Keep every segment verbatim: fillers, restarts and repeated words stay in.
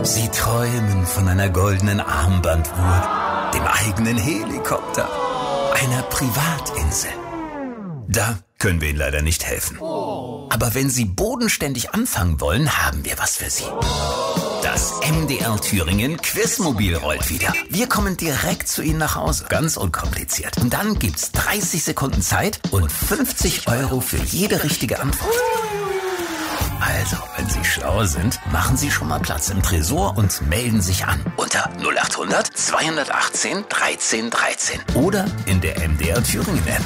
Sie träumen von einer goldenen Armbanduhr, dem eigenen Helikopter, einer Privatinsel. Da können wir Ihnen leider nicht helfen. Aber wenn Sie bodenständig anfangen wollen, haben wir was für Sie. Das M D R Thüringen Quizmobil rollt wieder. Wir kommen direkt zu Ihnen nach Hause. Ganz unkompliziert. Und dann gibt's dreißig Sekunden Zeit und fünfzig Euro für jede richtige Antwort. Also, wenn Sie schlau sind, machen Sie schon mal Platz im Tresor und melden sich an. Unter null acht hundert zweihundertachtzehn dreizehn dreizehn. Oder in der M D R Thüringen App.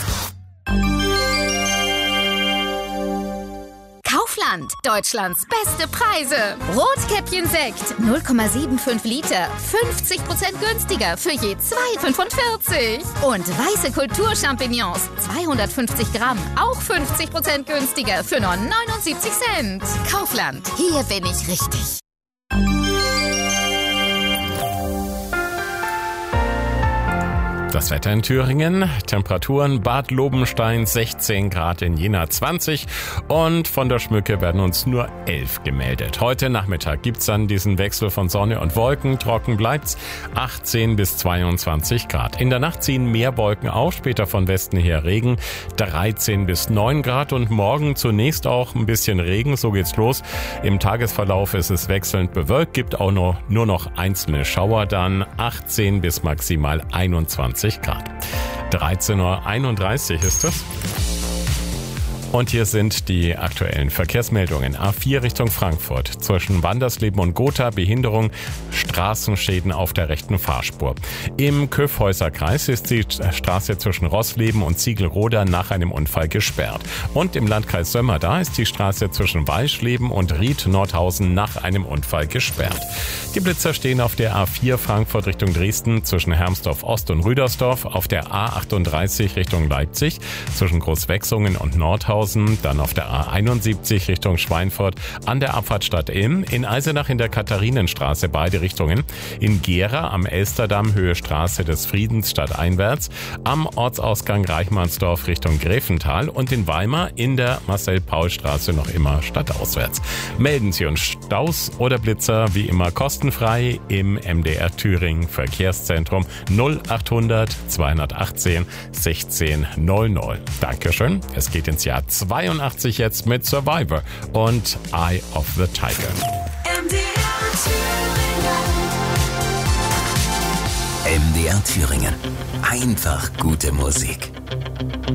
Kaufland, Deutschlands beste Preise. Rotkäppchen-Sekt, null Komma fünfundsiebzig Liter, fünfzig Prozent günstiger für je zwei Komma fünfundvierzig. Und weiße Kulturchampignons, zweihundertfünfzig Gramm, auch fünfzig Prozent günstiger für nur neunundsiebzig Cent. Kaufland, hier bin ich richtig. Das Wetter in Thüringen, Temperaturen Bad Lobenstein sechzehn Grad, in Jena zwanzig und von der Schmücke werden uns nur elf gemeldet. Heute Nachmittag gibt's dann diesen Wechsel von Sonne und Wolken, trocken bleibt's, achtzehn bis zweiundzwanzig Grad. In der Nacht ziehen mehr Wolken auf, später von Westen her Regen, dreizehn bis neun Grad und morgen zunächst auch ein bisschen Regen, so geht's los. Im Tagesverlauf ist es wechselnd bewölkt, gibt auch noch, nur noch einzelne Schauer, dann achtzehn bis maximal einundzwanzig Grad. dreizehn Uhr einunddreißig ist es. Und hier sind die aktuellen Verkehrsmeldungen. A vier Richtung Frankfurt. Zwischen Wandersleben und Gotha Behinderung, Straßenschäden auf der rechten Fahrspur. Im Köfhäuserkreis ist die Straße zwischen Rossleben und Ziegelroda nach einem Unfall gesperrt. Und im Landkreis Sömmerda ist die Straße zwischen Weischleben und Ried-Nordhausen nach einem Unfall gesperrt. Die Blitzer stehen auf der A vier Frankfurt Richtung Dresden zwischen Hermsdorf Ost und Rüdersdorf, auf der A achtunddreißig Richtung Leipzig zwischen Großwechsungen und Nordhausen, dann auf der A einundsiebzig Richtung Schweinfurt, an der Abfahrtstadt Ilm, in Eisenach in der Katharinenstraße beide Richtungen, in Gera am Elsterdamm Höhe Straße des Friedens stadteinwärts, am Ortsausgang Reichmannsdorf Richtung Gräfental und in Weimar in der Marcel-Paul-Straße noch immer stadtauswärts. Melden Sie uns Staus oder Blitzer wie immer kostenfrei im M D R Thüringen Verkehrszentrum null acht hundert zweihundertachtzehn sechzehn null null. Dankeschön. Es geht ins Jahr zweiundachtzig jetzt mit Survivor und Eye of the Tiger. M D R Thüringen. Einfach gute Musik.